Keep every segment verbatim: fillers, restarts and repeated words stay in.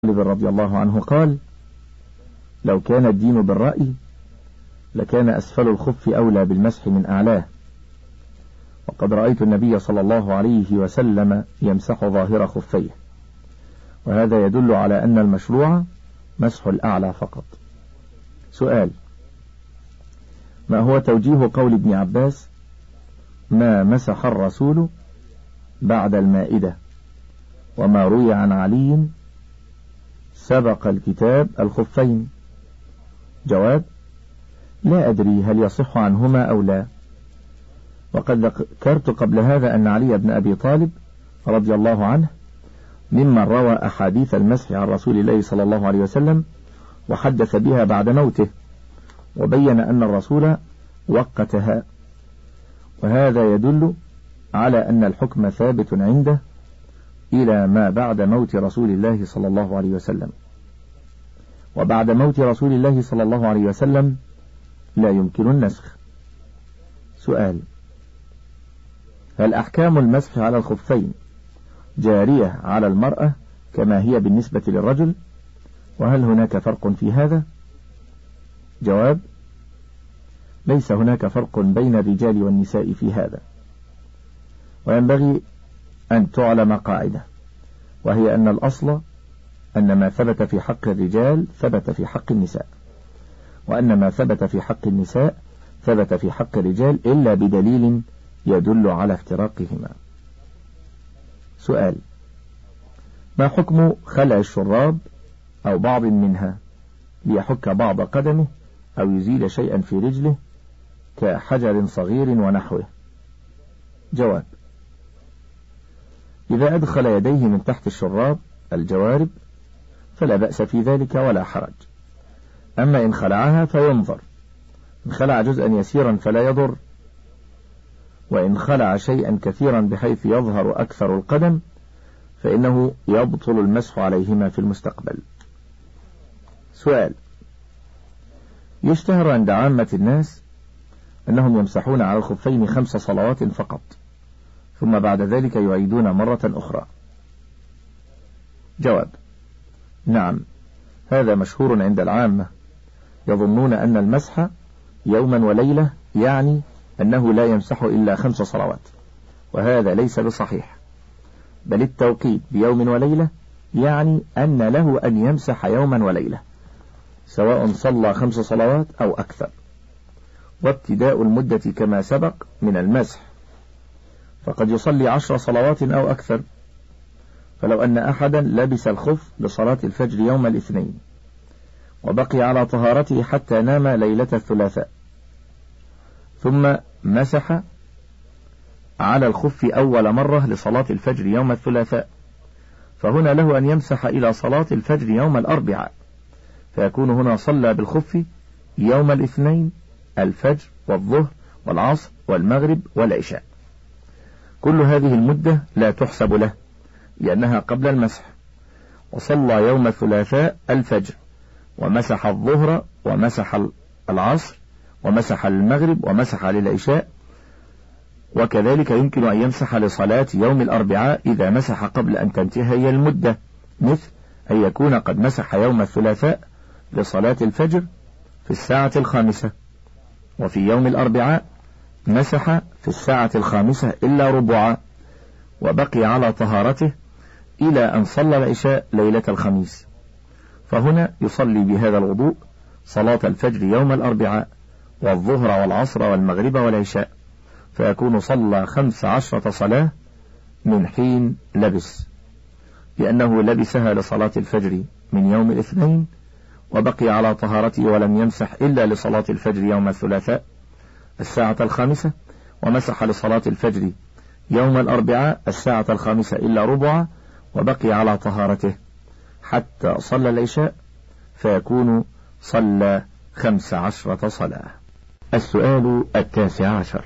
رضي الله عنه قال: لو كان الدين بالرأي لكان أسفل الخف أولى بالمسح من أعلاه. وقد رأيت النبي صلى الله عليه وسلم يمسح ظاهر خفيه، وهذا يدل على أن المشروع مسح الأعلى فقط. سؤال: ما هو توجيه قول ابن عباس: ما مسح الرسول بعد المائدة، وما روي عن علي سبق الكتاب الخفين؟ جواب: لا أدري هل يصح عنهما أو لا، وقد ذكرت قبل هذا أن علي بن أبي طالب رضي الله عنه ممن روى أحاديث المسح عن رسول الله صلى الله عليه وسلم وحدث بها بعد موته، وبين أن الرسول وقتها، وهذا يدل على أن الحكم ثابت عنده إلى ما بعد موت رسول الله صلى الله عليه وسلم، وبعد موت رسول الله صلى الله عليه وسلم لا يمكن النسخ. سؤال: هل أحكام المسح على الخفين جارية على المرأة كما هي بالنسبة للرجل، وهل هناك فرق في هذا؟ جواب: ليس هناك فرق بين الرجال والنساء في هذا، وينبغي أن تعلم قاعدة، وهي أن الأصل أن ما ثبت في حق الرجال ثبت في حق النساء، وأن ما ثبت في حق النساء ثبت في حق الرجال إلا بدليل يدل على افتراقهما. سؤال: ما حكم خلع الشراب أو بعض منها ليحك بعض قدمه أو يزيل شيئا في رجله كحجر صغير ونحوه؟ جواب: إذا أدخل يديه من تحت الشراب الجوارب فلا بأس في ذلك ولا حرج، أما إن خلعها فينظر، إن خلع جزءا يسيرا فلا يضر، وإن خلع شيئا كثيرا بحيث يظهر أكثر القدم فإنه يبطل المسح عليهما في المستقبل. سؤال: يشتهر عند عامة الناس أنهم يمسحون على الخفين خمس صلوات فقط، ثم بعد ذلك يعيدون مرة أخرى. جواب: نعم، هذا مشهور عند العامة، يظنون أن المسح يوما وليلة يعني أنه لا يمسح إلا خمس صلوات، وهذا ليس بصحيح، بل التوقيت بيوم وليلة يعني أن له أن يمسح يوما وليلة سواء صلى خمس صلوات أو أكثر، وابتداء المدة كما سبق من المسح، فقد يصلي عشر صلوات أو أكثر. فلو أن أحدا لبس الخف لصلاة الفجر يوم الاثنين وبقي على طهارته حتى نام ليلة الثلاثاء، ثم مسح على الخف أول مرة لصلاة الفجر يوم الثلاثاء، فهنا له أن يمسح إلى صلاة الفجر يوم الأربعاء، فيكون هنا صلى بالخف يوم الاثنين الفجر والظهر والعصر والمغرب والعشاء، كل هذه المدة لا تحسب له لأنها قبل المسح، وصلى يوم الثلاثاء الفجر ومسح الظهر ومسح العصر ومسح المغرب ومسح للعشاء، وكذلك يمكن أن يمسح لصلاة يوم الأربعاء إذا مسح قبل أن تنتهي المدة، مثل أن يكون قد مسح يوم الثلاثاء لصلاة الفجر في الساعة الخامسة، وفي يوم الأربعاء مسح في الساعة الخامسة إلا ربعا، وبقي على طهارته إلى أن صلى العشاء ليلة الخميس، فهنا يصلي بهذا الوضوء صلاة الفجر يوم الأربعاء والظهر والعصر والمغرب والعشاء، فيكون صلى خمس عشرة صلاة من حين لبس، لأنه لبسها لصلاة الفجر من يوم الاثنين وبقي على طهارته ولم يمسح إلا لصلاة الفجر يوم الثلاثاء الساعة الخامسة، ومسح لصلاة الفجر يوم الأربعاء الساعة الخامسة إلا ربع، وبقي على طهارته حتى صلى العشاء، فيكون صلى خمس عشرة صلاة. السؤال التاسع عشر: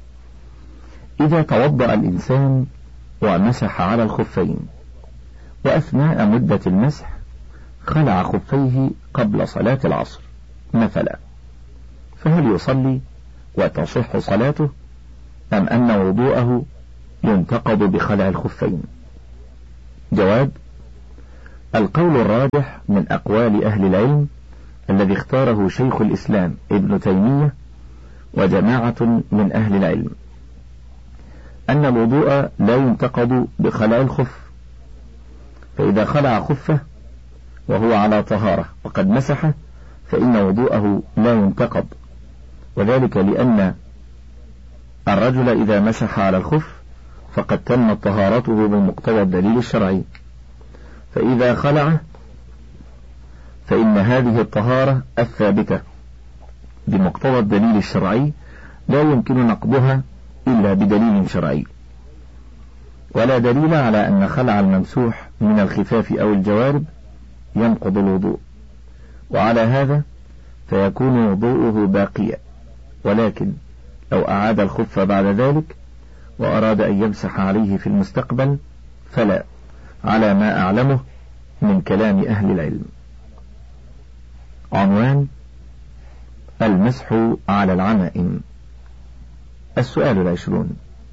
إذا توضأ الإنسان ومسح على الخفين وأثناء مدة المسح خلع خفيه قبل صلاة العصر مثلا، فهل يصلي وتصح صلاته أم أن وضوءه ينتقض بخلع الخفين؟ جواب: القول الراجح من أقوال أهل العلم الذي اختاره شيخ الإسلام ابن تيمية وجماعة من أهل العلم أن الوضوء لا ينتقض بخلع الخف، فإذا خلع خفه وهو على طهارة وقد مسحه فإن وضوءه لا ينتقض، وذلك لأن الرجل إذا مسح على الخف فقد تمت طهارته بمقتضى الدليل الشرعي، فإذا خلعه فإن هذه الطهارة الثابتة بمقتضى الدليل الشرعي لا يمكن نقضها إلا بدليل شرعي، ولا دليل على أن خلع الممسوح من الخفاف أو الجوارب ينقض الوضوء، وعلى هذا فيكون وضوءه باقيا، ولكن لو أعاد الخف بعد ذلك وأراد أن يمسح عليه في المستقبل فلا، على ما أعلمه من كلام أهل العلم. عنوان: المسح على العمائم. السؤال العشرون: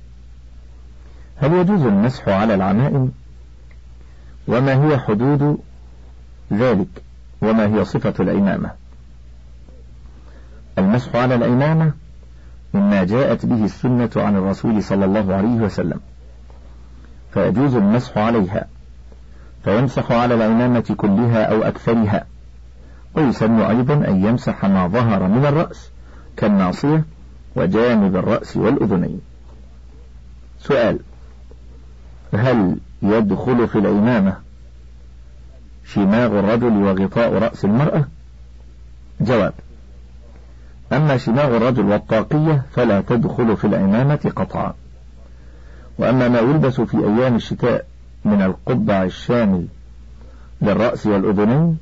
هل يجوز المسح على العمائم؟ وما هي حدود ذلك؟ وما هي صفة العمامة؟ المسح على العمامة مما جاءت به السنة عن الرسول صلى الله عليه وسلم، فيجوز المسح عليها، فيمسح على العمامة كلها أو أكثرها، ويسن أيضا أن يمسح ما ظهر من الرأس كالناصية وجانب الرأس والأذنين. سؤال: هل يدخل في العمامة شماغ الرجل وغطاء رأس المرأة؟ جواب: أما شماغ الرجل والطاقية فلا تدخل في العمامة قطعا، وأما ما يلبس في أيام الشتاء من القبع الشامل للرأس والأذنين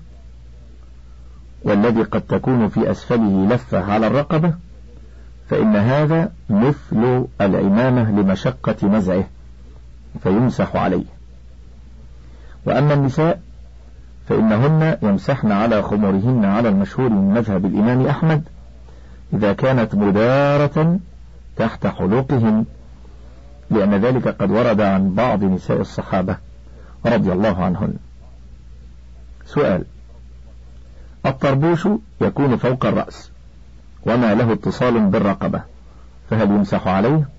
والذي قد تكون في أسفله لفة على الرقبة فإن هذا مثل العمامة لمشقة نزعه فيمسح عليه. وأما النساء فإنهن يمسحن على خمورهن على المشهور من مذهب الإمام أحمد إذا كانت مدارة تحت حلوقهن، لأن ذلك قد ورد عن بعض نساء الصحابة رضي الله عنهن. سؤال: الطربوش يكون فوق الرأس وما له اتصال بالرقبة، فهل يمسح عليه؟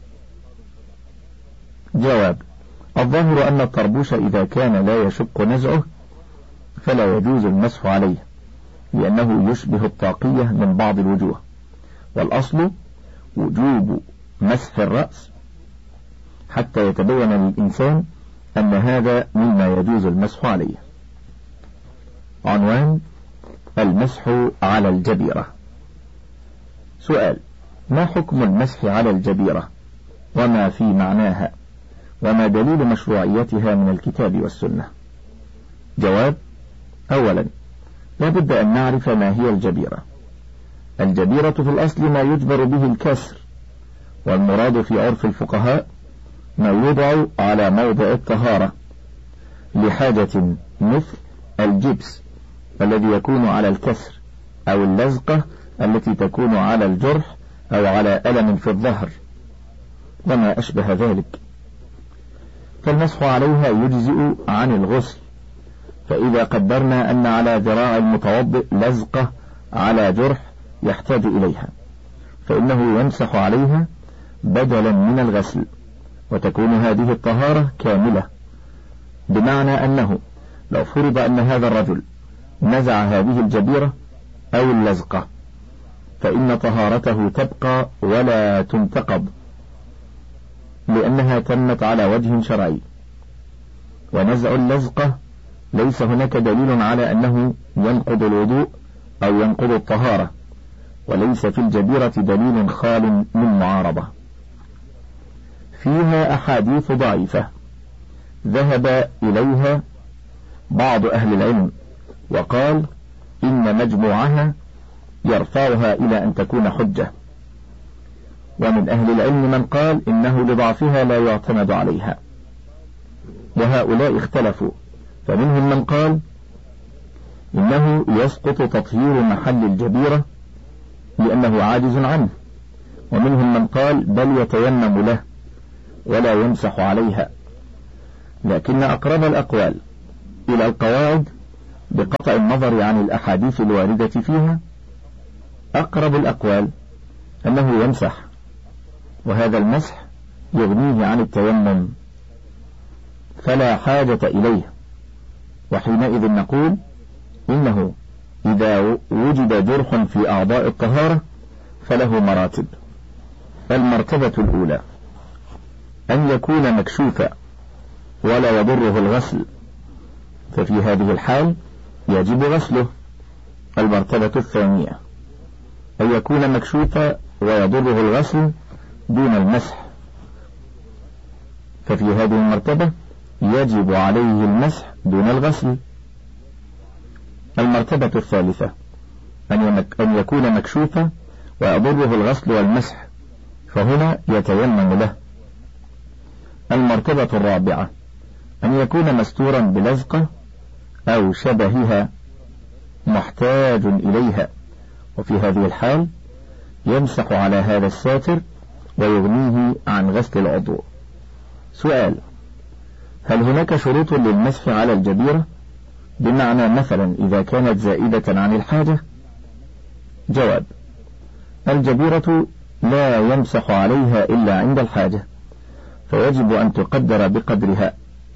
جواب: الظاهر أن الطربوش إذا كان لا يشق نزعه فلا يجوز المسح عليه، لأنه يشبه الطاقية من بعض الوجوه، والأصل وجوب مسح الرأس حتى يتبين للإنسان أن هذا مما يجوز المسح عليه. عنوان: المسح على الجبيرة. سؤال: ما حكم المسح على الجبيرة؟ وما في معناها؟ وما دليل مشروعيتها من الكتاب والسنة؟ جواب: أولا، لا بد أن نعرف ما هي الجبيرة. الجبيرة في الأصل ما يجبر به الكسر، والمراد في عرف الفقهاء ما يوضع على موضع الطهارة لحاجة، مثل الجبس الذي يكون على الكسر، أو اللزقة التي تكون على الجرح أو على ألم في الظهر وما أشبه ذلك، فالمسح عليها يجزئ عن الغسل. فإذا قدرنا أن على ذراع المتوضئ لزقة على جرح يحتاج إليها فإنه يمسح عليها بدلا من الغسل، وتكون هذه الطهارة كاملة، بمعنى أنه لو فرض أن هذا الرجل نزع هذه الجبيرة أو اللزقة فإن طهارته تبقى ولا تنتقض، لأنها تمت على وجه شرعي. ونزع اللزقة ليس هناك دليل على أنه ينقض الوضوء أو ينقض الطهارة، وليس في الجبيرة دليل خال من معارضة. فيها أحاديث ضعيفة ذهب إليها بعض أهل العلم وقال إن مجموعها يرفعها إلى أن تكون حجة، ومن أهل العلم من قال إنه لضعفها لا يعتمد عليها، وهؤلاء اختلفوا، فمنهم من قال إنه يسقط تطهير محل الجبيرة لأنه عاجز عنه، ومنهم من قال بل يتيمم له ولا يمسح عليها. لكن أقرب الأقوال إلى القواعد بقطع النظر عن الأحاديث الواردة فيها، أقرب الأقوال أنه يمسح، وهذا المسح يغنيه عن التيمم فلا حاجة إليه. وحينئذ نقول إنه إذا وجد جرح في أعضاء الطهارة فله مراتب. المرتبة الأولى أن يكون مكشوفا ولا يضره الغسل، ففي هذه الحال يجب غسله. المرتبة الثانية أن يكون مكشوفا ويضره الغسل دون المسح، ففي هذه المرتبة يجب عليه المسح دون الغسل. المرتبة الثالثة أن يكون مكشوفا ويضره الغسل والمسح، فهنا يتيمم له. المرتبة الرابعة أن يكون مستورا بلزقة أو شبهها محتاج إليها، وفي هذه الحال يمسح على هذا الساتر ويغنيه عن غسل العضو. سؤال: هل هناك شروط للمسح على الجبيرة؟ بمعنى مثلا إذا كانت زائدة عن الحاجة؟ جواب: الجبيرة لا يمسح عليها إلا عند الحاجة، فيجب أن تقدر بقدرها،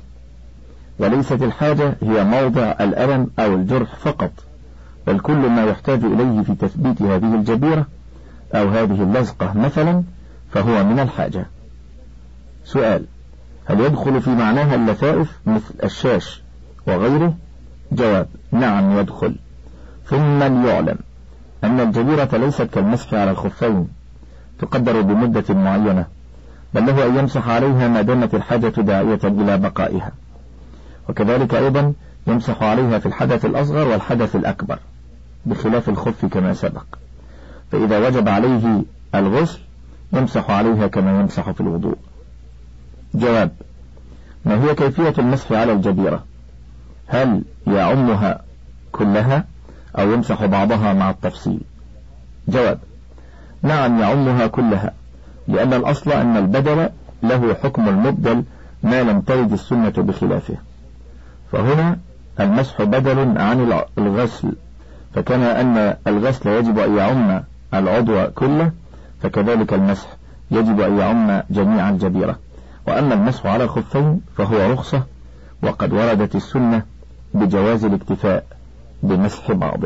وليست الحاجة هي موضع الألم أو الجرح فقط، بل كل ما يحتاج إليه في تثبيت هذه الجبيرة أو هذه اللزقة مثلا فهو من الحاجة. سؤال: هل يدخل في معناها اللفائف مثل الشاش وغيره؟ جواب: نعم يدخل. ثم ليعلم أن الجبيرة ليست كالمسح على الخفين تقدر بمدة معينة، بل له أن يمسح عليها ما دامت الحاجة داعية إلى بقائها، وكذلك أيضا يمسح عليها في الحدث الأصغر والحدث الأكبر بخلاف الخف كما سبق، فإذا وجب عليه الغسل يمسح عليها كما يمسح في الوضوء. جواب: ما هي كيفية المسح على الجبيرة؟ هل يعمها كلها أو يمسح بعضها مع التفصيل؟ جواب: نعم يعمها كلها، لأن الأصل أن البدل له حكم المبدل ما لم ترد السنة بخلافه، فهنا المسح بدل عن الغسل، فكان أن الغسل يجب أن يعم العضو كله، فكذلك المسح يجب أن يعم جميع الجبيرة. وأما المسح على الخفين فهو رخصة، وقد وردت السنة بجواز الاكتفاء بمسح بعضه.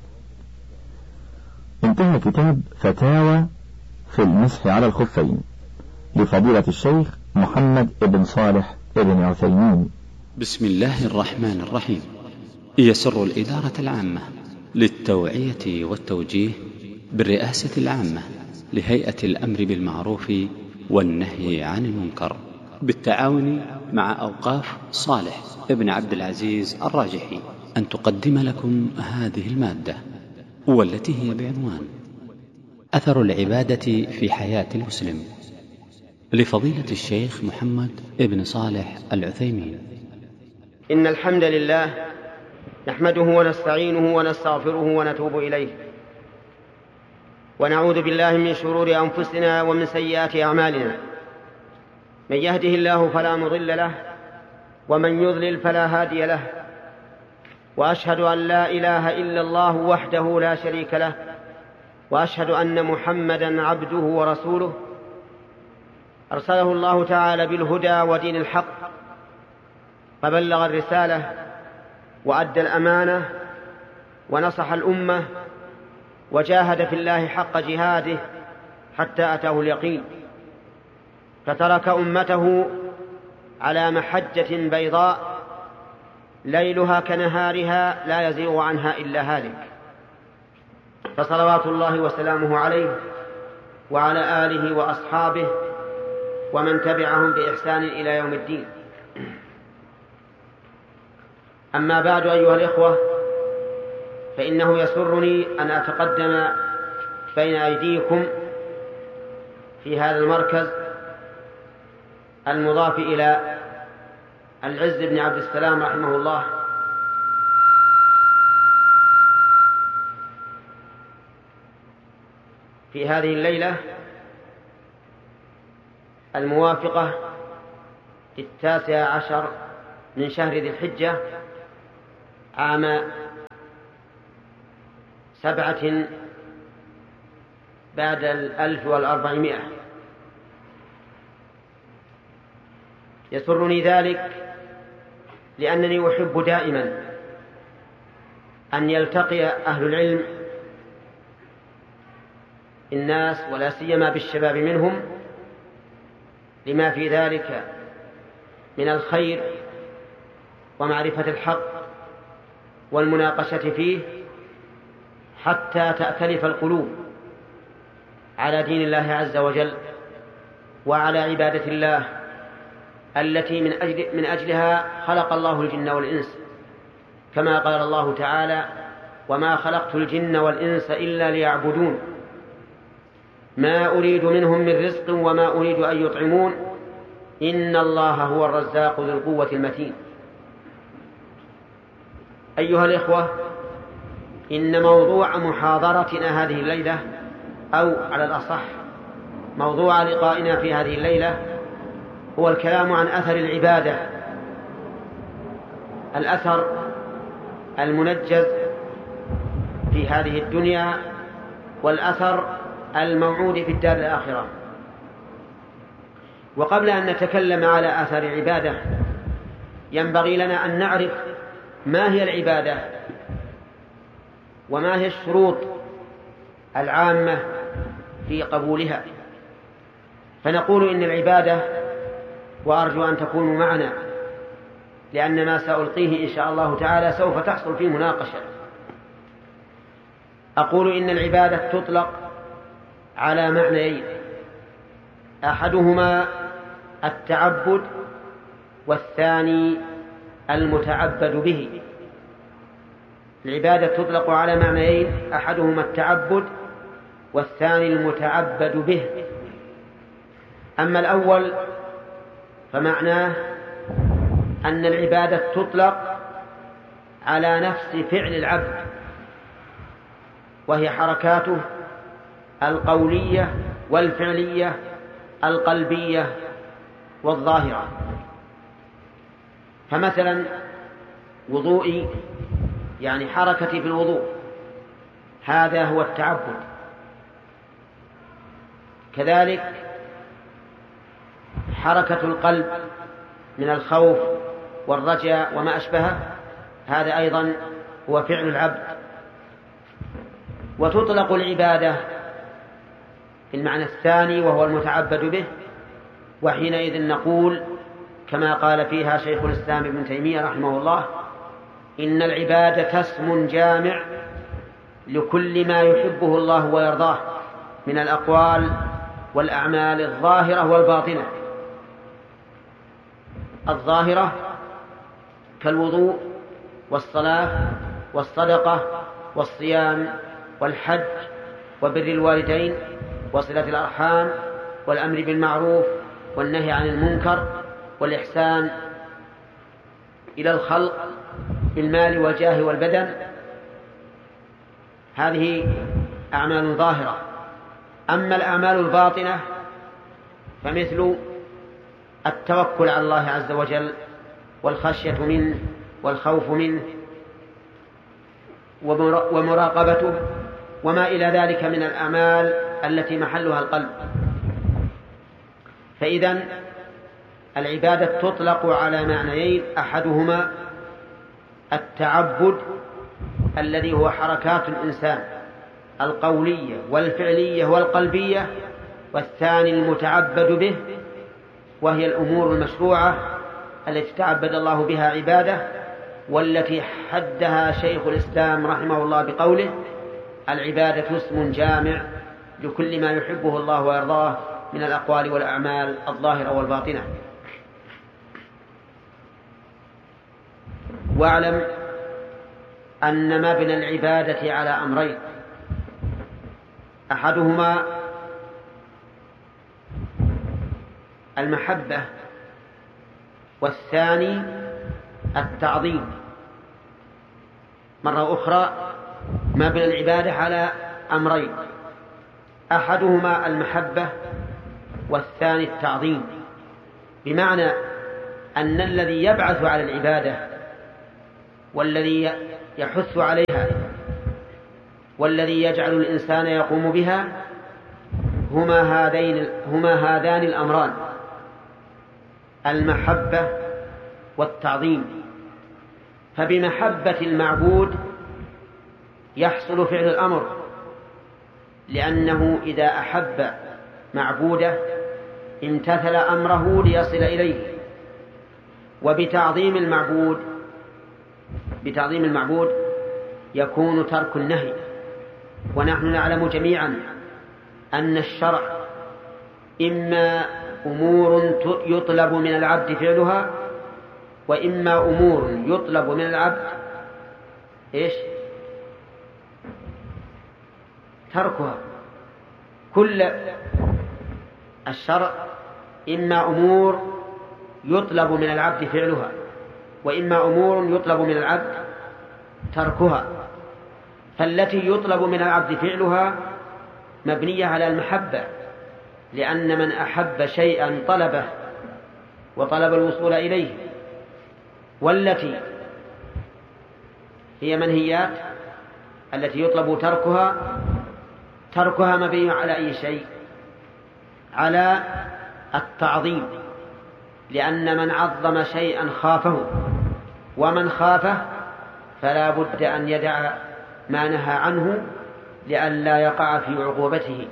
انتهى كتاب فتاوى في المسح على الخفين لفضيلة الشيخ محمد بن صالح بن عثيمين. بسم الله الرحمن الرحيم. يسر الإدارة العامة للتوعية والتوجيه بالرئاسة العامة لهيئة الأمر بالمعروف والنهي عن المنكر بالتعاون مع أوقاف صالح ابن عبد العزيز الراجحي أن تقدم لكم هذه المادة، والتي هي بعنوان أثر العبادة في حياة المسلم، لفضيلة الشيخ محمد ابن صالح العثيمين. إن الحمد لله نحمده ونستعينه ونستغفره ونتوب إليه، ونعوذ بالله من شرور أنفسنا ومن سيئات أعمالنا. من يهده الله فلا مضل له، ومن يضلل فلا هادي له، وأشهد أن لا إله إلا الله وحده لا شريك له، وأشهد أن محمدا عبده ورسوله أرسله الله تعالى بالهدى ودين الحق، فبلغ الرسالة وأدى الأمانة ونصح الأمة وجاهد في الله حق جهاده حتى أتاه اليقين، فترك أمته على محجة بيضاء ليلها كنهارها لا يزيغ عنها إلا هالك، فصلوات الله وسلامه عليه وعلى آله وأصحابه ومن تبعهم بإحسان إلى يوم الدين. أما بعد أيها الإخوة، فإنه يسرني أن أتقدم بين أيديكم في هذا المركز المضاف إلى العز بن عبد السلام رحمه الله، في هذه الليلة الموافقة للتاسع عشر من شهر ذي الحجة عام سبعة بعد الألف والأربعمائة. يسرني ذلك لأنني أحب دائما أن يلتقي أهل العلم الناس ولا سيما بالشباب منهم لما في ذلك من الخير ومعرفة الحق والمناقشة فيه حتى تأتلف القلوب على دين الله عز وجل وعلى عبادة الله التي من أجل من أجلها خلق الله الجن والإنس، كما قال الله تعالى: وما خلقت الجن والإنس إلا ليعبدون ما أريد منهم من رزق وما أريد أن يطعمون إن الله هو الرزاق ذو القوة المتين. أيها الإخوة، إن موضوع محاضرتنا هذه الليلة، أو على الأصح موضوع لقائنا في هذه الليلة، هو الكلام عن أثر العبادة، الأثر المنجز في هذه الدنيا والأثر الموعود في الدار الآخرة. وقبل أن نتكلم على أثر العبادة ينبغي لنا أن نعرف ما هي العبادة وما هي الشروط العامة في قبولها. فنقول إن العبادة، وأرجو أن تكونوا معنا لأن ما سألقيه إن شاء الله تعالى سوف تحصل فيه مناقشة. أقول إن العبادة تطلق على معنيين: أحدهما التعبد والثاني المتعبد به. العبادة تطلق على معنيين: أحدهما التعبد والثاني المتعبد به. أما الأول فمعناه أن العبادة تطلق على نفس فعل العبد، وهي حركاته القولية والفعلية القلبية والظاهرة. فمثلا وضوئي يعني حركتي في الوضوء، هذا هو التعبد. كذلك حركة القلب من الخوف والرجاء وما أشبهه، هذا أيضا هو فعل العبد. وتطلق العبادة في المعنى الثاني وهو المتعبد به، وحينئذ نقول كما قال فيها شيخ الإسلام ابن تيمية رحمه الله: إن العبادة اسم جامع لكل ما يحبه الله ويرضاه من الأقوال والأعمال الظاهرة والباطنة. الظاهرة كالوضوء والصلاة والصدقة والصيام والحج وبر الوالدين وصلة الأرحام والأمر بالمعروف والنهي عن المنكر والإحسان إلى الخلق بالمال والجاه والبدن. هذه أعمال ظاهرة. أما الأعمال الباطنة فمثل التوكل على الله عز وجل والخشية منه والخوف منه ومراقبته وما إلى ذلك من الأعمال التي محلها القلب. فإذن العبادة تطلق على معنيين: أحدهما التعبد الذي هو حركات الإنسان القولية والفعلية والقلبية، والثاني المتعبد به، وهي الأمور المشروعة التي تعبد الله بها عباده، والتي حدها شيخ الإسلام رحمه الله بقوله: العبادة اسم جامع لكل ما يحبه الله ويرضاه من الأقوال والأعمال الظاهرة والباطنة. واعلم أن مبنى العبادة على أمرين: أحدهما المحبة، والثاني التعظيم. مرة أخرى مبنى العبادة على أمرين: أحدهما المحبة والثاني والذي يحث عليها والذي يجعل الإنسان يقوم بها هما هذين هما هذان الأمران: المحبة والتعظيم. فبمحبة المعبود يحصل فعل الأمر، لأنه إذا أحب معبوده امتثل أمره ليصل إليه. وبتعظيم المعبود بتعظيم المعبود يكون ترك النهي. ونحن نعلم جميعا أن الشرع إما أمور يطلب من العبد فعلها، وإما أمور يطلب من العبد إيش؟ تركها. كل الشرع إما أمور يطلب من العبد فعلها، وإما أمور يطلب من العبد تركها. فالتي يطلب من العبد فعلها مبنية على المحبة، لأن من أحب شيئا طلبه وطلب الوصول إليه. والتي هي منهيات التي يطلب تركها تركها مبني على أي شيء؟ على التعظيم، لأن من عظم شيئا خافه، ومن خافه فلا بد أن يدع ما نهى عنه لئلا يقع في عقوبته.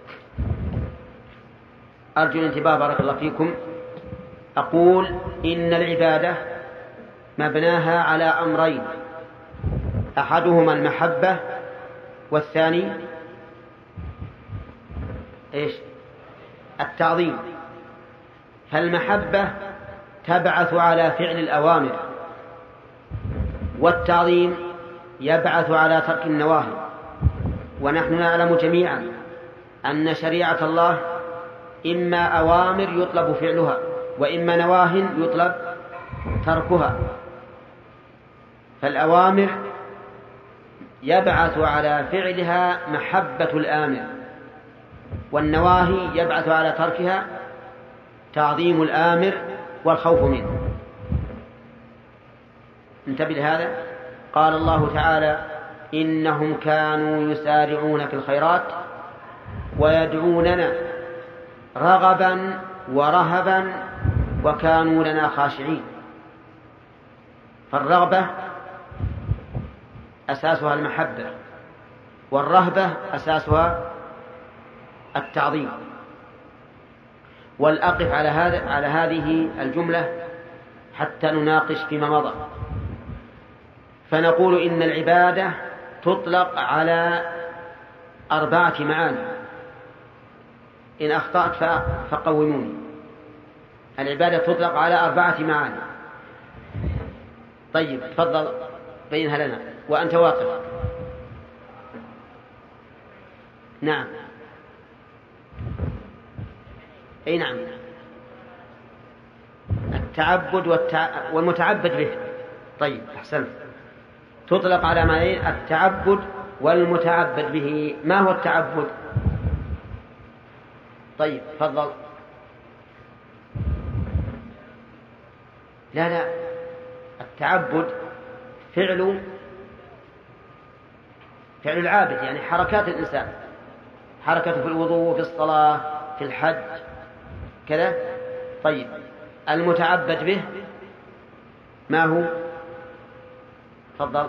أرجو الانتباه بارك الله فيكم. أقول إن العبادة مبناها على أمرين: أحدهما المحبة، والثاني إيش؟ التعظيم. فالمحبة تبعث على فعل الأوامر، والتعظيم يبعث على ترك النواهي. ونحن نعلم جميعا أن شريعة الله إما أوامر يطلب فعلها، وإما نواه يطلب تركها. فالأوامر يبعث على فعلها محبة الآمر، والنواهي يبعث على تركها تعظيم الآمر والخوف منه. انتبه لهذا. قال الله تعالى: إنهم كانوا يسارعون في الخيرات ويدعوننا رغبا ورهبا وكانوا لنا خاشعين. فالرغبة أساسها المحبة، والرهبة أساسها التعظيم. والأقف على هذا على هذه الجملة حتى نناقش فيما مضى. فنقول إن العبادة تطلق على أربعة معاني. إن أخطأت فقوموني. العبادة تطلق على أربعة معاني. طيب تفضل بينها لنا وأنت واقف. نعم. أي نعم. التعبد والتع... والمتعبد به. طيب أحسنت. تطلق على معنيين: التعبد والمتعبد به. ما هو التعبد؟ طيب تفضل. لا لا التعبد فعل فعل العابد، يعني حركات الإنسان، حركته في الوضوء، في الصلاة، في الحج كذا. طيب المتعبد به ما هو؟ تفضل.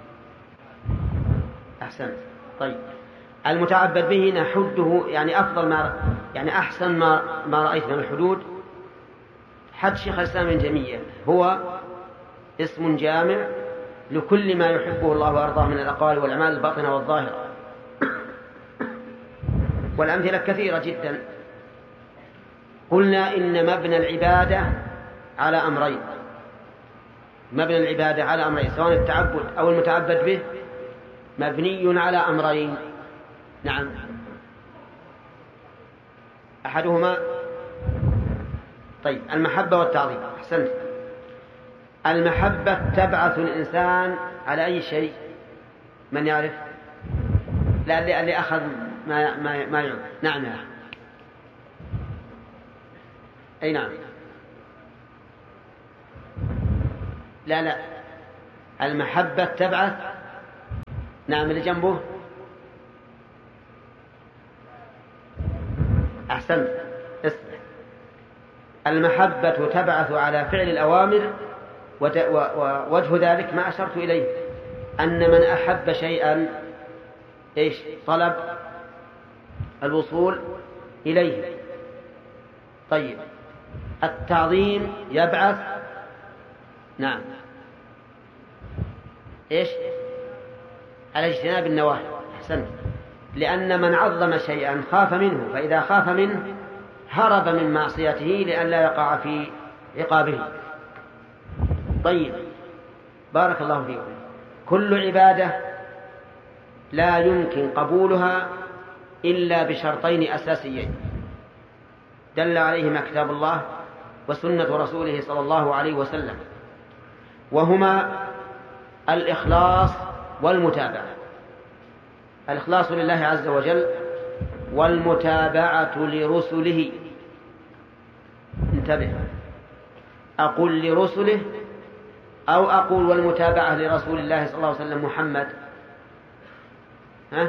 أحسنت. طيب المتعبد به نحده، يعني أفضل ما يعني أحسن ما ما رأيت من الحدود حد شيخ الإسلام ابن تيمية. هو اسم جامع لكل ما يحبه الله وأرضاه من الأقوال والأعمال الباطنة والظاهرة. والأمثلة كثيرة جدا. قلنا إن مبنى العبادة على أمرين. مبنى العبادة على أمرين، سواء التعبد أو المتعبد به مبني على أمرين. نعم. أحدهما طيب المحبة والتعظيم. أحسنت. المحبة تبعث الإنسان على أي شيء؟ من يعرف؟ لا اللي أخذ ما ما ما يعرف. نعم يا أي نعم. لا لا المحبة تبعث. نعم اللي جنبه. أحسنت. اسمع. المحبة تبعث على فعل الأوامر، ووجه ذلك ما أشرت إليه، أن من أحب شيئا إيش طلب الوصول إليه. طيب التعظيم يبعث نعم إيش على اجتناب النواهي. أحسنت. لأن من عظم شيئا خاف منه، فإذا خاف منه هرب من معصيته لئلا يقع في عقابه. طيب بارك الله فيكم. كل عبادة لا يمكن قبولها إلا بشرطين أساسيين دل عليهما كتاب الله وسنة رسوله صلى الله عليه وسلم، وهما الإخلاص والمتابعة. الإخلاص لله عز وجل والمتابعة لرسله. انتبه، أقول لرسله أو أقول والمتابعة لرسول الله صلى الله عليه وسلم محمد؟ ها؟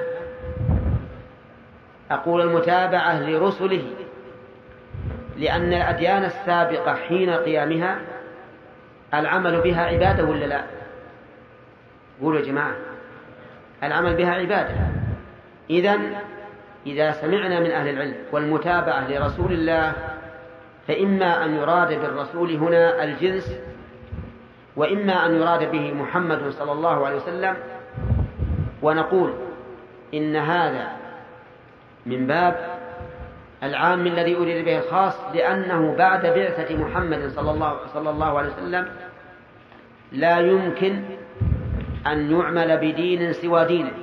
أقول المتابعة لرسله، لأن الأديان السابقة حين قيامها العمل بها عبادة ولا لا؟ قولوا يا جماعة، العمل بها عبادة. إذن إذا سمعنا من أهل العلم والمتابعة لرسول الله، فإما أن يراد بالرسول هنا الجنس، وإما أن يراد به محمد صلى الله عليه وسلم، ونقول إن هذا من باب العام الذي أريد به الخاص، لأنه بعد بعثة محمد صلى الله, صلى الله عليه وسلم لا يمكن أن يعمل بدين سوى دينه،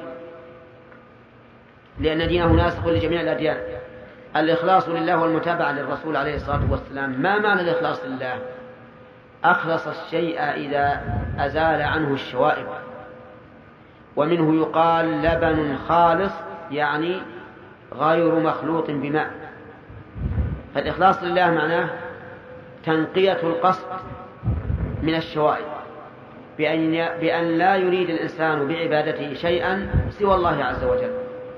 لأن دينه ناسخ لجميع الأديان. الإخلاص لله والمتابعة للرسول عليه الصلاة والسلام. ما معنى الإخلاص لله؟ أخلص الشيء إذا أزال عنه الشوائب، ومنه يقال لبن خالص، يعني غير مخلوط بماء. فالإخلاص لله معناه تنقية القصد من الشوائب، بأن, بأن لا يريد الإنسان بعبادته شيئا سوى الله عز وجل،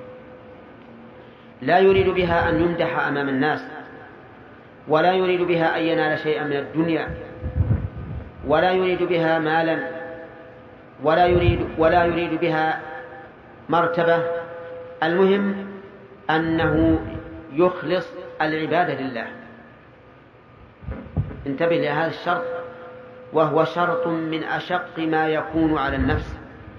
لا يريد بها أن يمدح أمام الناس، ولا يريد بها أن ينال شيئا من الدنيا، ولا يريد بها مالا، ولا يريد, ولا يريد بها مرتبة. المهم أنه يخلص العبادة لله. انتبه لهذا الشرط، وهو شرط من أشق ما يكون على النفس.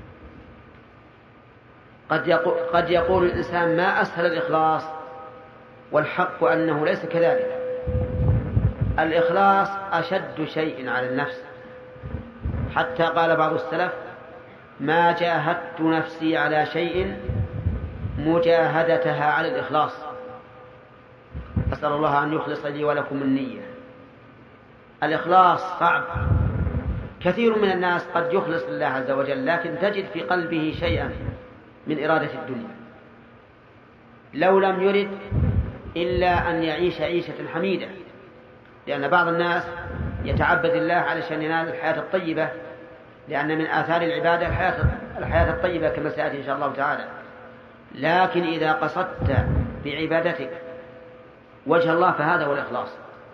قد يقول, قد يقول الإنسان ما أسهل الإخلاص، والحق أنه ليس كذلك. الإخلاص أشد شيء على النفس، حتى قال بعض السلف: ما جاهدت نفسي على شيء مجاهدتها على الإخلاص. أسأل الله أن يخلص لي ولكم النية. الإخلاص صعب. كثير من الناس قد يخلص لله عز وجل، لكن تجد في قلبه شيئا من إرادة الدنيا، لو لم يرد إلا أن يعيش عيشة حميدة، لأن بعض الناس يتعبد الله علشان ينال الحياة الطيبة، لأن من آثار العبادة الحياة, الحياة الطيبة كما سيأتي إن شاء الله تعالى. لكن إذا قصدت بعبادتك وجه الله فهذا هو الإخلاص.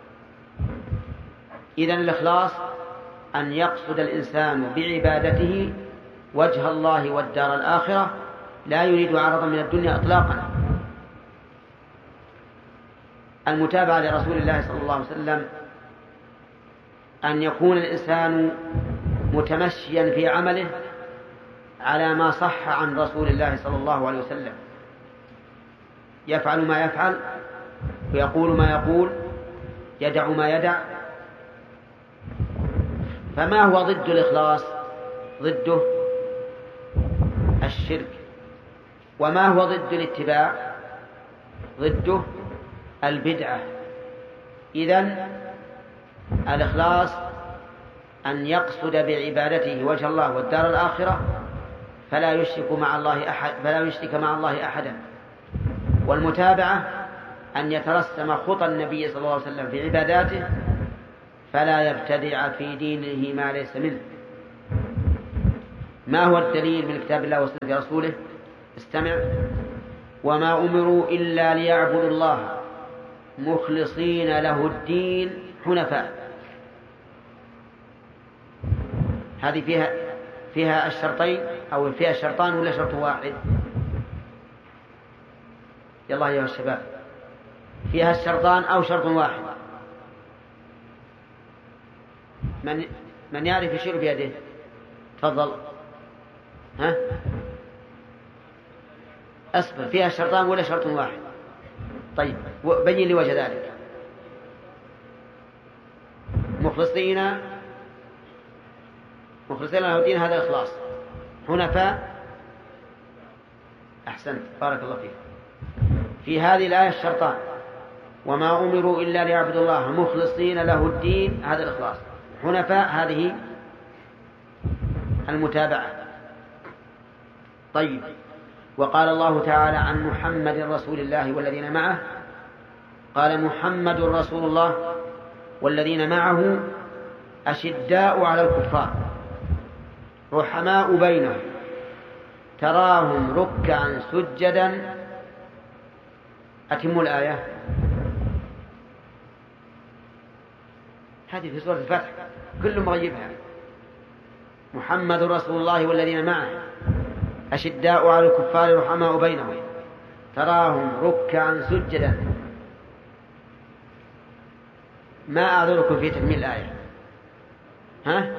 إذن الإخلاص أن يقصد الإنسان بعبادته وجه الله والدار الآخرة، لا يريد عرضا من الدنيا إطلاقا. المتابعة لرسول الله صلى الله عليه وسلم أن يكون الإنسان متمشيا في عمله على ما صح عن رسول الله صلى الله عليه وسلم، يفعل ما يفعل ويقول ما يقول، يدع ما يدع. فما هو ضد الإخلاص؟ ضده الشرك. وما هو ضد الاتباع؟ ضده البدعة. إذن الإخلاص أن يقصد بعبادته وجه الله والدار الآخرة، فلا يشرك مع الله أحد فلا يشرك مع الله أحدا. والمتابعة أن يترسم خطى النبي صلى الله عليه وسلم في عباداته، فلا يبتدع في دينه ما ليس منه. ما هو الدليل من كتاب الله وسنة رسوله؟ استمع: وما أمروا إلا ليعبدوا الله مخلصين له الدين حنفاء. هذه فيها فيها الشرطين أو فيها الشرطان ولا شرط واحد؟ يلا يا الشباب، فيها الشرطان أو شرط واحد؟ من من يعرف يشير بيده؟ تفضل. ها أصبر، فيها الشرطان ولا شرط واحد؟ طيب بين لي وجه ذلك. مخلصين مخلصين له الدين، هذا إخلاص. حنفاء، أحسنت، بارك الله فيك. في هذه الآية الشرطان: وما أمروا إلا ليعبدوا الله مخلصين له الدين، هذا الإخلاص. حنفاء، هذه المتابعة. طيب، وقال الله تعالى عن محمد رسول الله والذين معه، قال: محمد رسول الله والذين معه أشداء على الكفار رحماء بينهم تراهم ركعا سجدا. أتم الآية. هذه في سورة الفتح، كل مغيبها. محمد رسول الله والذين معه أشداء على الكفار رحماء بينهم تراهم ركعا سجدا. ما أعذركم في تكميل الآية؟ ها؟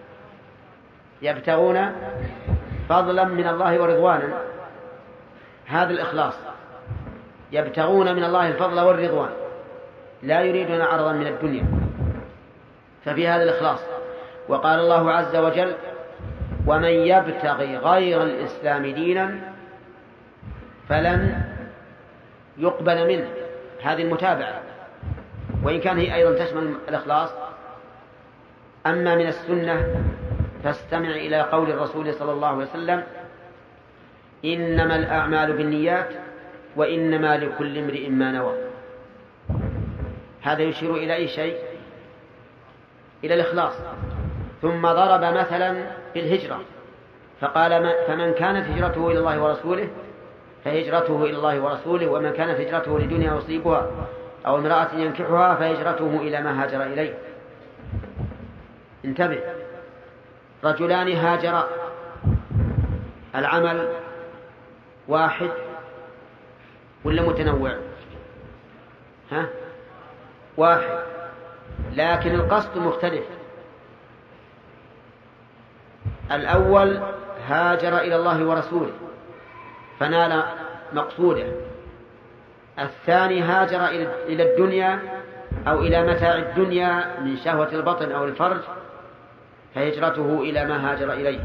يبتغون فضلا من الله ورضوانا، هذا الإخلاص. يبتغون من الله الفضل والرضوان، لا يريدون عرضا من الدنيا، ففي هذا الإخلاص. وقال الله عز وجل: ومن يبتغي غير الإسلام دينا فلن يقبل منه. هذه المتابعة، وإن كان هي أيضا تشمل الإخلاص. أما من السنة فاستمع إلى قول الرسول صلى الله عليه وسلم: إنما الأعمال بالنيات وإنما لكل امرئ ما نوى. هذا يشير إلى أي شيء؟ إلى الإخلاص. ثم ضرب مثلا بالهجرة فقال: فمن كانت هجرته إلى الله ورسوله فهجرته إلى الله ورسوله، ومن كانت هجرته لدنيا يصيبها أو امرأة ينكحها فهجرته إلى ما هاجر إليه. انتبه، رجلان هاجرا، العمل واحد ولا متنوع؟ ها؟ واحد، لكن القصد مختلف. الأول هاجر إلى الله ورسوله فنال مقصوده، الثاني هاجر إلى الدنيا أو إلى متاع الدنيا من شهوة البطن أو الفرج فهجرته إلى ما هاجر إليه.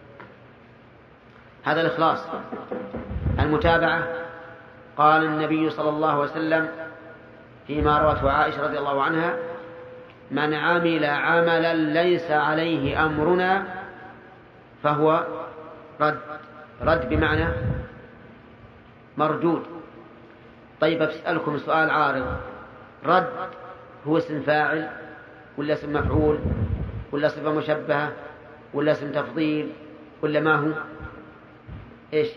هذا الإخلاص. المتابعة، قال النبي صلى الله عليه وسلم فيما روته عائشة رضي الله عنها: من عمل عملا ليس عليه أمرنا فهو رد. رد بمعنى مردود. طيب أسألكم سؤال عارض: رد هو اسم فاعل ولا اسم مفعول ولا صفة مشبهة ولا اسم تفضيل ولا ما هو؟ إيش؟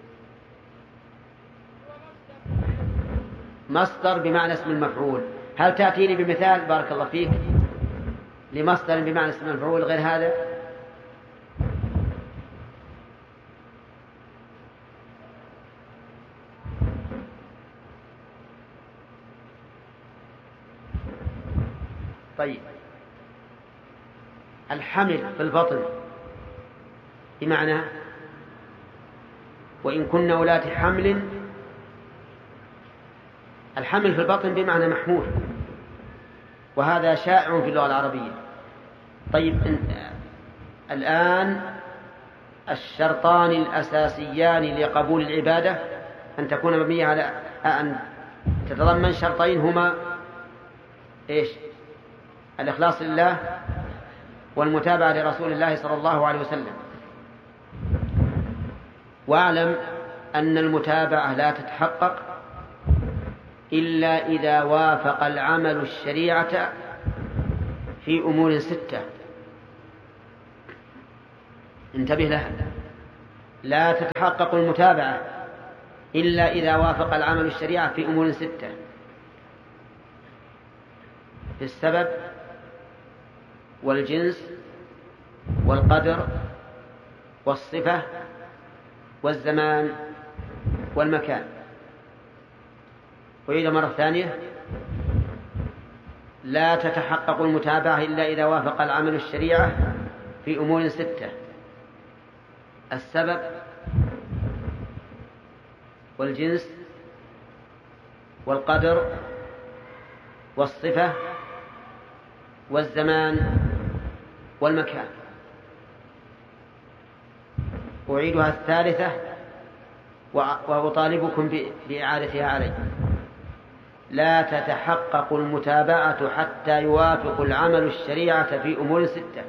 مصدر بمعنى اسم المفعول. هل تأتيني بمثال بارك الله فيك لمصدر بمعنى اسم المفعول غير هذا؟ طيب، الحمل في البطن بمعنى وإن كنا ولاة حمل. الحمل في البطن بمعنى محمول، وهذا شائع في اللغة العربية. طيب، الآن الشرطان الأساسيان لقبول العبادة أن تكون مبنية على أن تتضمن شرطين هما إيش؟ الإخلاص لله والمتابعة لرسول الله صلى الله عليه وسلم. واعلم أن المتابعة لا تتحقق إلا إذا وافق العمل الشريعة في أمور ستة. انتبه لها، لا تتحقق المتابعة إلا إذا وافق العمل الشريعة في أمور ستة: في السبب والجنس والقدر والصفة والزمان والمكان. وإذا مرة ثانية: لا تتحقق المتابعة إلا إذا وافق العمل الشريعة في أمور ستة: السبب والجنس والقدر والصفة والزمان والمكان. أعيدها الثالثة وأطالبكم بإعادتها علي: لا تتحقق المتابعة حتى يوافق العمل الشريعة في أمور ستة: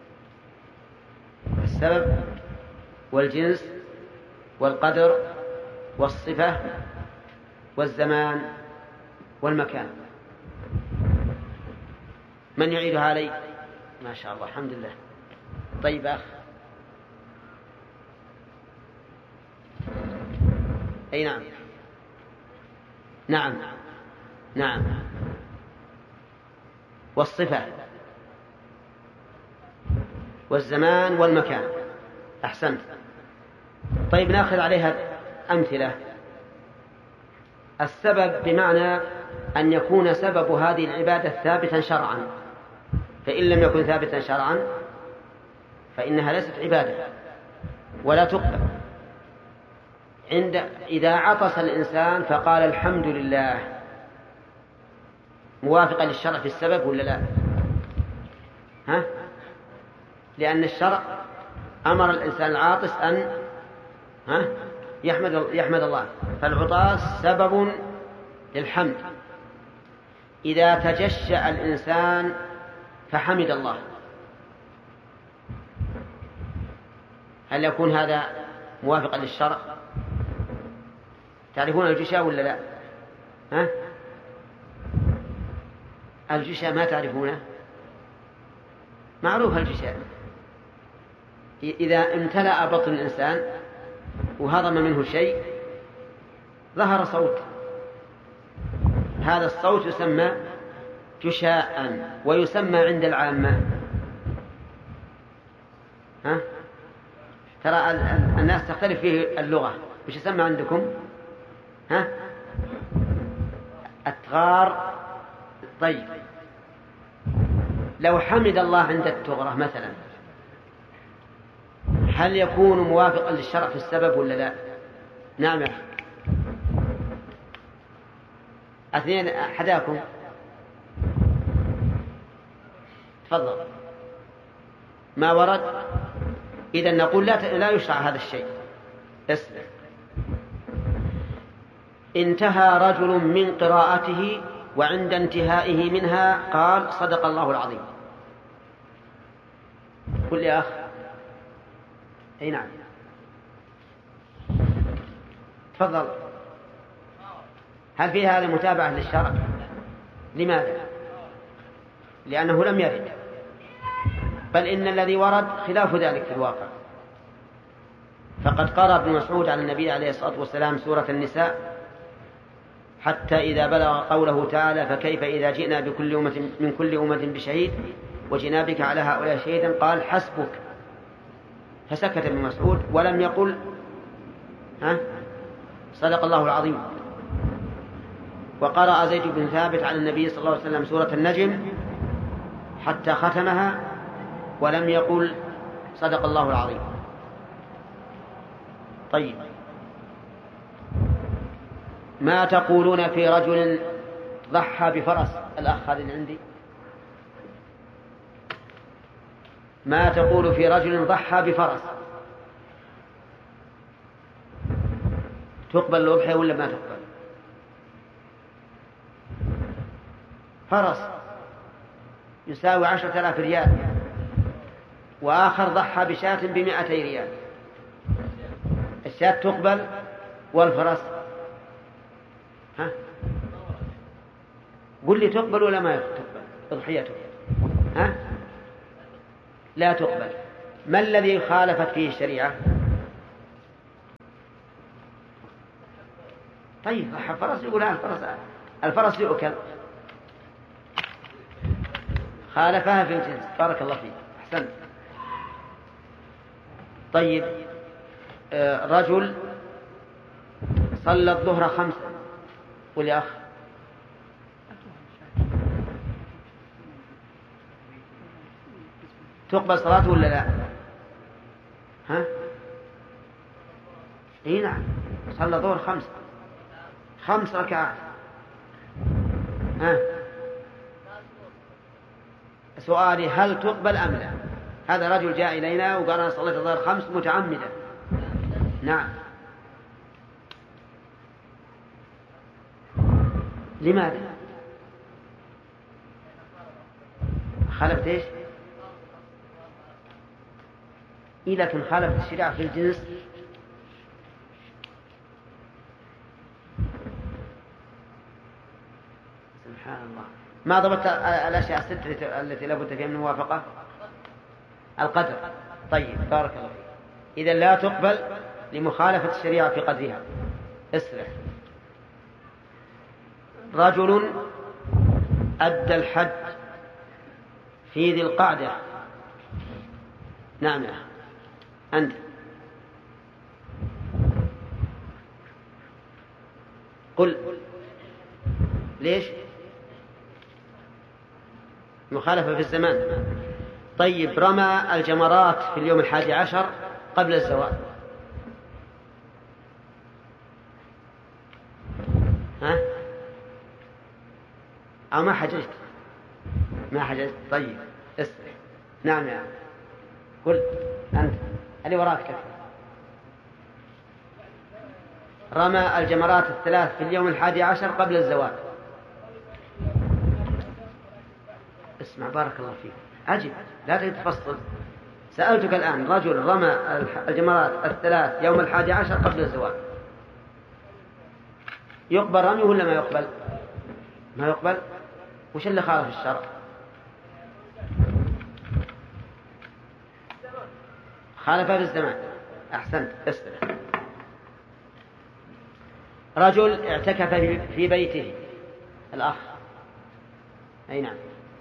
السبب والجنس والقدر والصفة والزمان والمكان. من يعيدها علي؟ ما شاء الله، الحمد لله. طيب أخ، أي نعم نعم نعم والصفة والزمان والمكان. أحسنت. طيب نأخذ عليها أمثلة. السبب بمعنى أن يكون سبب هذه العبادة ثابتا شرعا، فإن لم يكن ثابتا شرعا فإنها ليست عبادة ولا تقبل. عند إذا عطس الإنسان فقال الحمد لله، موافقة للشرع في السبب ولا لا؟ ها؟ لأن الشرع أمر الإنسان العاطس أن ها؟ يحمد يحمد الله، فالعطاس سبب للحمد. إذا تجشأ الإنسان فحمد الله، هل يكون هذا موافقا للشرع؟ تعرفون الجشاء ولا لا؟ ها؟ الجشاء ما تعرفونه؟ معروف الجشاء. إذا امتلأ بطن الإنسان وهضم منه شيء ظهر صوت، هذا الصوت يسمى جشاء، ويسمى عند العامة ها؟ ترى الناس تختلف فيه اللغة، وش يسمى عندكم؟ ها؟ أتغار. طيب لو حمد الله عند التغرة مثلا، هل يكون موافقا للشرع في السبب ولا لا؟ نعم. اثنين حداكم، تفضل. ما ورد. إذا نقول لا لا يشرع هذا الشيء. اسمع: انتهى رجل من قراءته وعند انتهائه منها قال صدق الله العظيم. قل يا أخ. أي نعم، تفضل. هل في هذا متابعة للشرع؟ لماذا؟ لأنه لم يرد، بل إن الذي ورد خلاف ذلك في الواقع. فقد قرأ ابن مسعود على النبي عليه الصلاة والسلام سورة النساء حتى إذا بلغ قوله تعالى فكيف إذا جئنا بكل أمة من كل أمة بشهيد وجئنا بك على هؤلاء شهيدا قال حسبك، فسكت ابن مسعود ولم يقل ها صدق الله العظيم. وقرأ زيد بن ثابت على النبي صلى الله عليه وسلم سورة النجم حتى ختمها ولم يقل صدق الله العظيم. طيب، ما تقولون في رجل ضحى بفرس؟ الأخ هذا عندي. ما تقول في رجل ضحى بفرس؟ تقبل الأضحية ولا ما تقبل؟ فرس يساوي عشرة آلاف ريال، وآخر ضحى بشاة بمائتي ريال، الشاة تقبل والفرس ها؟ قل لي تقبل ولا ما تقبل؟ أضحيته ها؟ لا تقبل. ما الذي خالفت فيه الشريعة؟ طيب الفرس يقول الفرس الفرس يؤكل، خالفها في الجنس. بارك الله فيك، أحسنت. طيب رجل صلى الظهر خمسة، قل يا أخ، تقبل صلاته ولا لا؟ ها؟ اي نعم، صلى الظهر خمسة، خمس ركعات. ها؟ سؤالي هل تقبل أم لا؟ هذا رجل جاء إلينا وقال أنا صليت الظهر خمس متعمدا. نعم. لماذا؟ خالفت ايش؟ إذا كان خالفت الشريعة في الجنس سبحان الله. ما ضبطت الأشياء الستة التي لابد فيها من الموافقة؟ القدر. طيب بارك الله فيك. إذا لا تقبل لمخالفة الشريعة في قدرها. اسرع. رجل أدى الحج في ذي القعدة. نعم يا أنت. قل ليش؟ مخالفة في الزمان. طيب رمى الجمرات في اليوم الحادي عشر قبل الزوال. ها؟ أو ما حججت؟ ما حججت. طيب اسمع. نعم يا قل أنت اللي وراك كيف. رمى الجمرات الثلاث في اليوم الحادي عشر قبل الزوال. اسمع بارك الله فيك، أجب لا تتفصل. سألتك الآن، رجل رمى الجمرات الثلاث يوم الحادي عشر قبل الزوال، يقبل رميه ولا ما يقبل؟ ما يقبل. وش اللي خالف الشرع؟ خالف في الزمان. أحسنت. اسمع. رجل اعتكف في بيته. الأخ. أي نعم.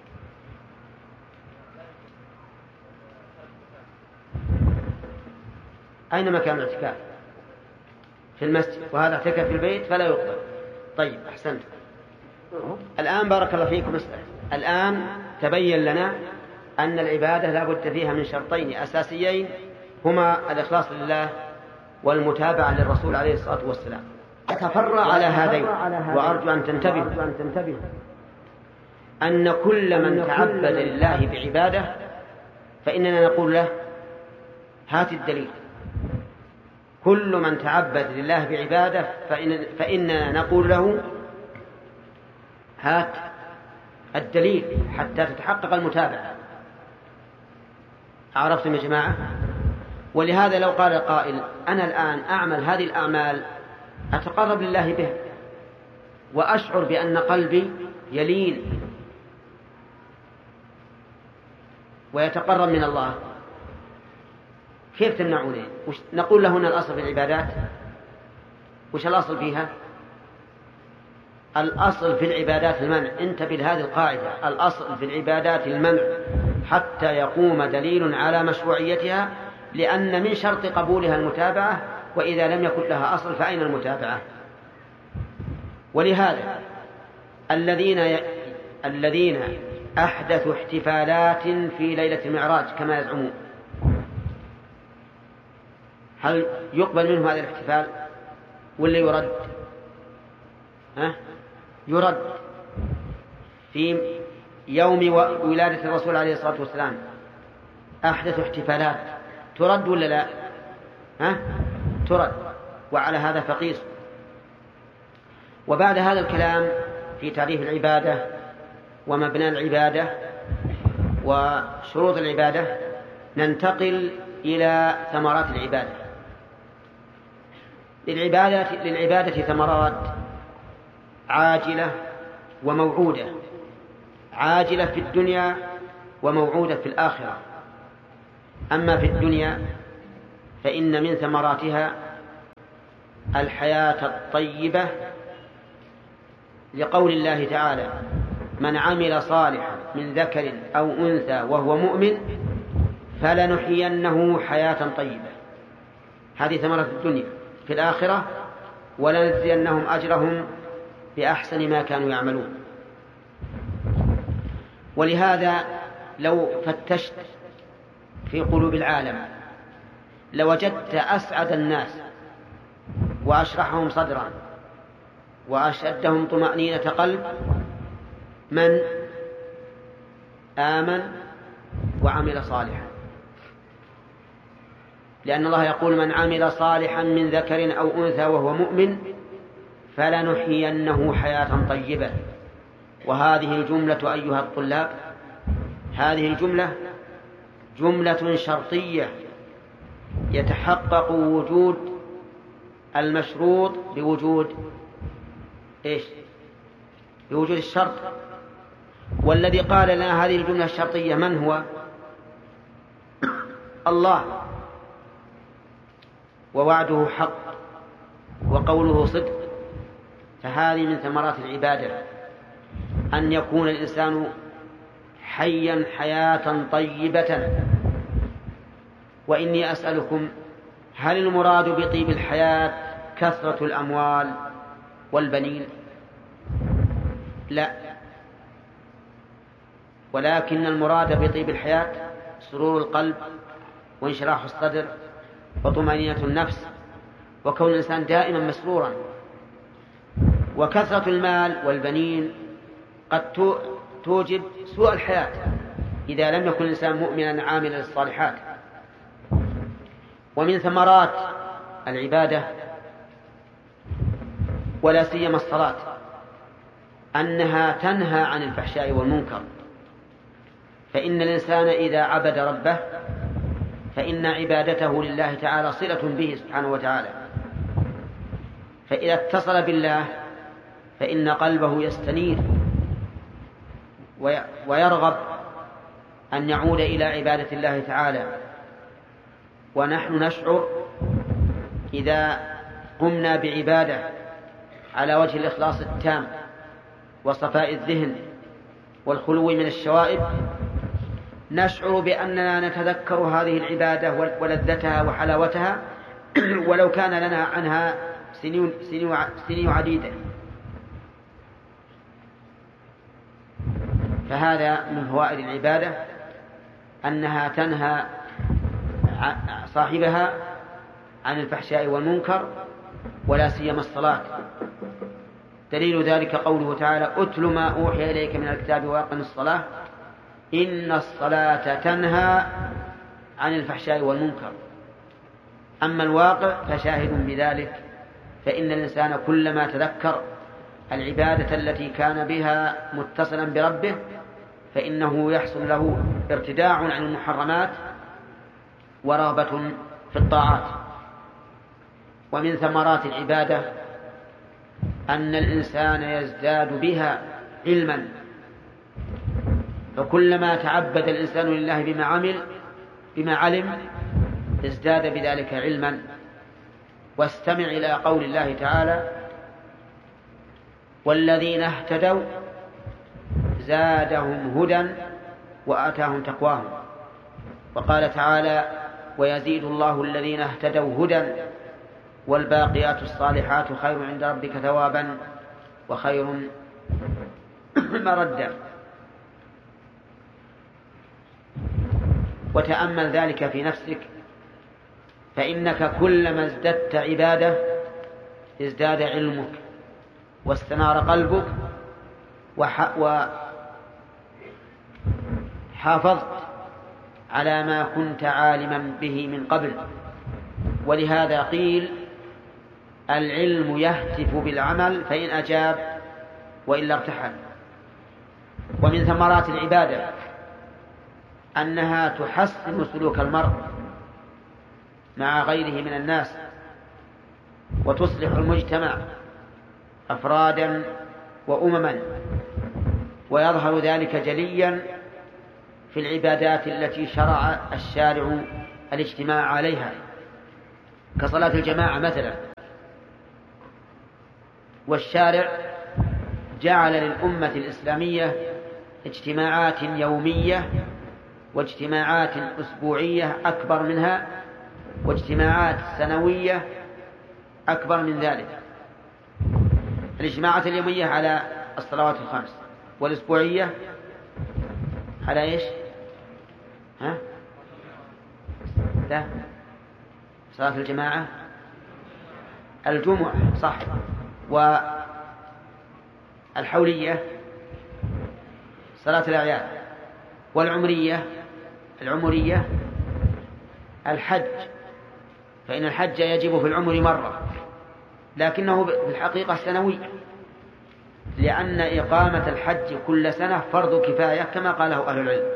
أين مكان الاعتكاف؟ في المسجد، وهذا اعتكف في البيت فلا يقبل. طيب أحسنت. الآن بارك الله فيكم اسمع. الآن تبين لنا أن العبادة لا بد فيها من شرطين أساسيين، هما الإخلاص لله والمتابعة للرسول عليه الصلاة والسلام. تفرع على هذين، وأرجو أن تنتبهوا أن كل من تعبد لله بعبادة فإننا نقول له هات الدليل. كل من تعبد لله بعبادة فإن فإننا نقول له هات الدليل حتى تتحقق المتابعة. عرفتم يا جماعة؟ ولهذا لو قال قائل أنا الآن أعمل هذه الأعمال أتقرب لله بها وأشعر بأن قلبي يلين ويتقرب من الله، كيف تمنعونه؟ نقول له هنا الأصل في العبادات. وش الأصل فيها؟ الأصل في العبادات المنع. انتبه لهذه القاعدة، الأصل في العبادات المنع حتى يقوم دليل على مشروعيتها، لأن من شرط قبولها المتابعة، وإذا لم يكن لها أصل فأين المتابعة؟ ولهذا الذين ي... الذين أحدثوا احتفالات في ليلة المعراج كما يزعمون، هل يقبل منهم هذا الاحتفال ولا يرد؟ ها؟ يرد. في يوم ولادة الرسول عليه الصلاة والسلام أحدث احتفالات، ترد ولا لا؟ ها؟ ترد. وعلى هذا فقيس. وبعد هذا الكلام في تعريف العبادة ومبنى العبادة وشروط العبادة ننتقل إلى ثمرات العبادة. للعبادة, للعبادة ثمرات عاجلة وموعودة. عاجلة في الدنيا وموعودة في الآخرة. أما في الدنيا فإن من ثمراتها الحياة الطيبة، لقول الله تعالى: من عمل صالحا من ذكر أو أنثى وهو مؤمن فلنحيينه حياة طيبة. هذه ثمرة الدنيا. في الآخرة ولنجزينهم أجرهم بأحسن ما كانوا يعملون. ولهذا لو فتشت في قلوب العالم لوجدت أسعد الناس وأشرحهم صدرا وأشدهم طمأنينة قلب من آمن وعمل صالحا، لأن الله يقول: من عمل صالحا من ذكر أو أنثى وهو مؤمن فلنحيينه حياة طيبة. وهذه الجملة أيها الطلاب، هذه الجملة جملة شرطية يتحقق وجود المشروط بوجود إيش؟ بوجود الشرط. والذي قال لنا هذه الجملة الشرطية من هو؟ الله، ووعده حق وقوله صدق. فهذه من ثمرات العبادة أن يكون الإنسان حيا حياة طيبة. وإني أسألكم: هل المراد بطيب الحياة كثرة الأموال والبنين؟ لا، ولكن المراد بطيب الحياة سرور القلب وانشراح الصدر وطمأنينة النفس وكون الإنسان دائما مسرورا. وكثرة المال والبنين قد توجب سوء الحياة إذا لم يكن الإنسان مؤمنا عاملا للصالحات. ومن ثمرات العبادة ولا سيما الصلاة أنها تنهى عن الفحشاء والمنكر. فإن الإنسان إذا عبد ربه فإن عبادته لله تعالى صلة به سبحانه وتعالى. فإذا اتصل بالله فإن قلبه يستنير ويرغب أن يعود إلى عبادة الله تعالى. ونحن نشعر إذا قمنا بعبادة على وجه الإخلاص التام وصفاء الذهن والخلو من الشوائب، نشعر بأننا نتذكر هذه العبادة ولذتها وحلاوتها ولو كان لنا عنها سنين, سنين عديدة. فهذا من فوائد العبادة أنها تنهى صاحبها عن الفحشاء والمنكر ولا سيما الصلاة. دليل ذلك قوله تعالى: أتل ما أوحي إليك من الكتاب وأقم الصلاة إن الصلاة تنهى عن الفحشاء والمنكر. أما الواقع فشاهد بذلك، فإن الإنسان كلما تذكر العبادة التي كان بها متصلا بربه فإنه يحصل له ارتداع عن المحرمات ورغبة في الطاعات. ومن ثمرات العبادة أن الإنسان يزداد بها علما، فكلما تعبد الإنسان لله بما عمل بما علم ازداد بذلك علما. واستمع إلى قول الله تعالى: والذين اهتدوا زادهم هدى وآتاهم تقواهم. وقال تعالى: ويزيد الله الذين اهتدوا هدى والباقيات الصالحات خير عند ربك ثوابا وخير مردا. وتأمل ذلك في نفسك، فإنك كلما ازددت عبادة ازداد علمك واستنار قلبك وحافظت على ما كنت عالما به من قبل. ولهذا قيل: العلم يهتف بالعمل فإن أجاب وإلا ارتحل. ومن ثمرات العبادة أنها تحسن سلوك المرء مع غيره من الناس وتصلح المجتمع أفرادا وأمما. ويظهر ذلك جليا في العبادات التي شرع الشارع الاجتماع عليها كصلاة الجماعة مثلا، والشارع جعل للأمة الإسلامية اجتماعات يومية واجتماعات أسبوعية أكبر منها واجتماعات سنوية أكبر من ذلك. الاجتماعات اليومية على الصلوات الخمس، والأسبوعية على إيش؟ ها؟ لا، صلاة الجماعة الجمعة صح، والحولية صلاة الأعياد، والعمرية العمرية الحج، فإن الحج يجب في العمر مرة لكنه في الحقيقة سنوي، لأن إقامة الحج كل سنة فرض كفاية كما قاله أهل العلم.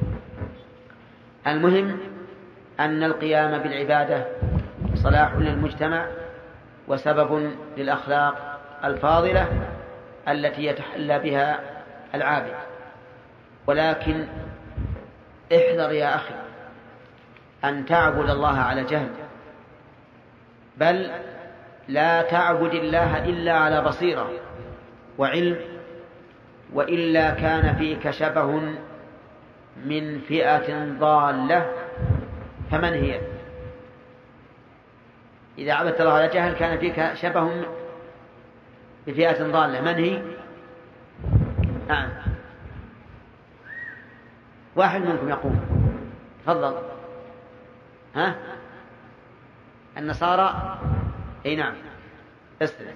المهم أن القيام بالعبادة صلاح للمجتمع وسبب للأخلاق الفاضلة التي يتحلى بها العابد، ولكن احذر يا أخي أن تعبد الله على جهل، بل لا تعبد الله إلا على بصيرة وعلم، وإلا كان فيك شبه من فئة ضالة. فمن هي؟ إذا عبدت الله على جهل كان فيك شبه بفئة ضالة. من هي؟ نعم، واحد منكم يقول. تفضل. ها؟ النصارى. اي نعم، استلم.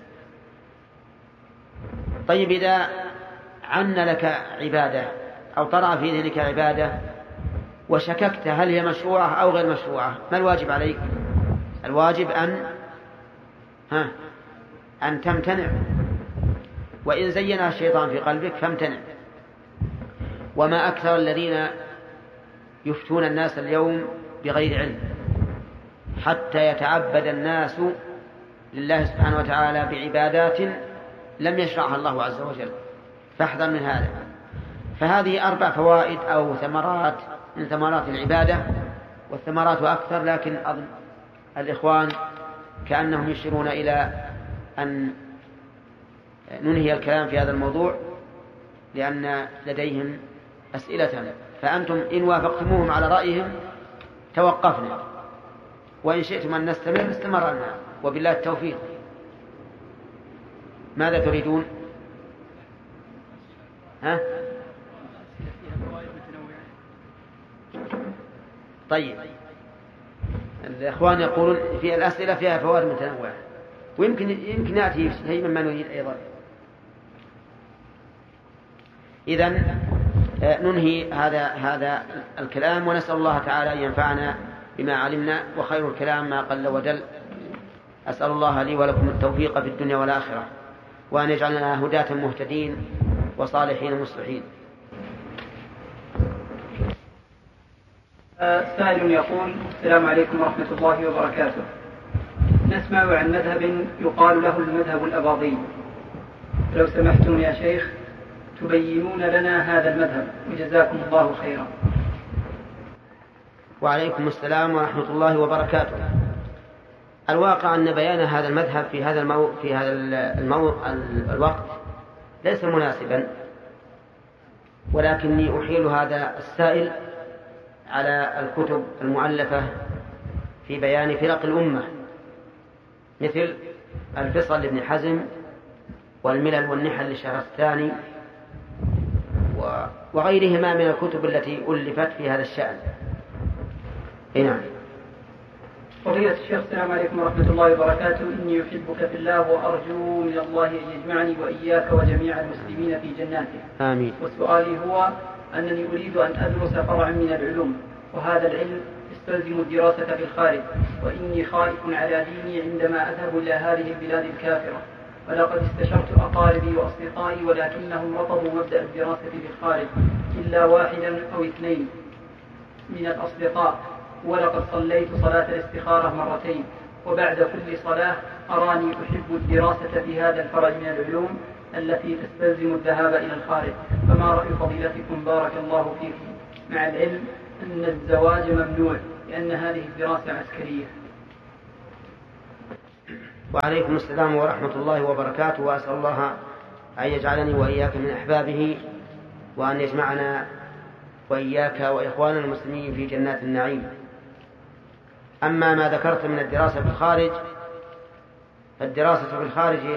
طيب إذا عن لك عبادة أو طرأ في ذهنك عبادة وشككت هل هي مشروعة أو غير مشروعة، ما الواجب عليك؟ الواجب أن ها أن تمتنع، وإن زينها الشيطان في قلبك فامتنع. وما أكثر الذين يفتون الناس اليوم بغير علم حتى يتعبد الناس لله سبحانه وتعالى بعبادات لم يشرعها الله عز وجل، فاحذر من هذا. فهذه أربع فوائد أو ثمرات من ثمرات العبادة، والثمرات أكثر، لكن أظن الإخوان كأنهم يشيرون إلى أن ننهي الكلام في هذا الموضوع لأن لديهم أسئلة، فأنتم إن وافقتموهم على رأيهم توقفنا، وإن شئتم أن نستمر استمرنا، وبالله التوفيق. ماذا تريدون؟ ها؟ طيب، الإخوان يقولون في الأسئلة فيها فوائد متنوعة، ويمكن يمكن يأتي شيء مما نريد أيضا. إذن ننهي هذا هذا الكلام، ونسأل الله تعالى أن ينفعنا بما علمنا، وخير الكلام ما قل ودل. أسأل الله لي ولكم التوفيق في الدنيا والآخرة، وأن يجعلنا هداة مهتدين وصالحين مصلحين. سائل يقول: السلام عليكم ورحمة الله وبركاته. نسمع عن مذهب يقال له المذهب الأباضي، لو سمحتم يا شيخ تبينون لنا هذا المذهب، وجزاكم الله خيرا. وعليكم السلام ورحمة الله وبركاته. الواقع أن بيان هذا المذهب في هذا المو... في هذا المو... الوقت ليس مناسبا، ولكني أحيل هذا السائل على الكتب المؤلفة في بيان فرق الأمة، مثل الفصل لابن حزم، والملل والنحل للشهرستاني، وغيرهما من الكتب التي ألفت في هذا الشأن. نعم. فضيلة الشيخ، السلام عليكم ورحمة الله وبركاته. إني أحبك في الله، وأرجو من الله أن يجمعني وإياك وجميع المسلمين في جناته. آمين. وسؤالي هو أنني أريد أن أدرس فرعا من العلوم، وهذا العلم يستلزم الدراسة في الخارج، وإني خائف على ديني عندما أذهب إلى هذه البلاد الكافرة، ولقد استشرت أقاربي وأصدقائي ولكنهم رفضوا مبدأ الدراسة في الخارج إلا واحدا أو اثنين من الأصدقاء، ولقد صليت صلاة الاستخارة مرتين، وبعد كل صلاة أراني أحب الدراسة في هذا الفرع من العلوم التي تستلزم الذهاب إلى الخارج، فما رأي فضيلتكم بارك الله فيكم؟ مع العلم أن الزواج ممنوع لأن هذه الدراسة عسكرية. وعليكم السلام ورحمة الله وبركاته، وأسأل الله أن يجعلني وإياك من أحبابه، وأن يجمعنا وإياك وإخواننا المسلمين في جنات النعيم. أما ما ذكرت من الدراسة في الخارج، فالدراسة في الخارج